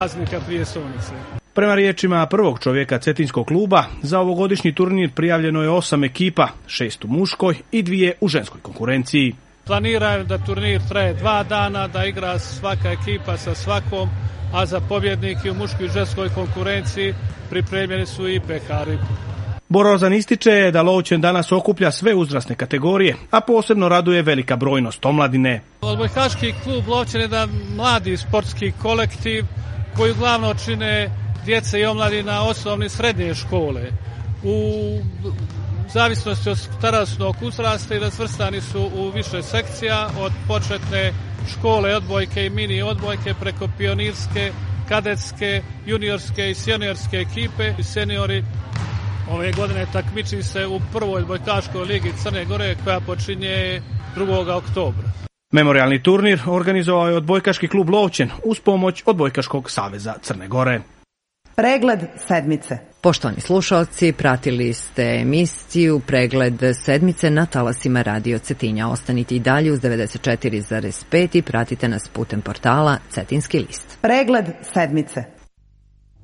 praznika prije Sonice. Prema riječima prvog čovjeka cetinskog kluba, za ovogodišnji turnir prijavljeno je 8 ekipa, 6 u muškoj i 2 u ženskoj konkurenciji. Planiraju da turnir traje 2 dana, da igra svaka ekipa sa svakom, a za pobjednike u muškoj i ženskoj konkurenciji pripremljeni su i pehari. Borozan ističe da Lovćen danas okuplja sve uzrasne kategorije, a posebno raduje velika brojnost omladine. Odbojkaški klub Lovćen je da mladi sportski kolektiv koji uglavnom čine djece i omladina osnovne i srednje škole. U zavisnosti od starosnog uzrasta i razvrstani su u više sekcija, od početne škole odbojke i mini odbojke preko pionirske, kadetske, juniorske i seniorske ekipe. Seniori ove godine takmiči se u prvoj odbojkaškoj ligi Crne Gore koja počinje 2. oktobra. Memorijalni turnir organizovao je odbojkaški klub Lovćen uz pomoć Odbojkaškog saveza Crne Gore. Pregled sedmice. Poštovani slušalci, pratili ste emisiju Pregled sedmice na talasima Radio Cetinja. Ostanite i dalje uz 94,5 i pratite nas putem portala Cetinski list. Pregled sedmice.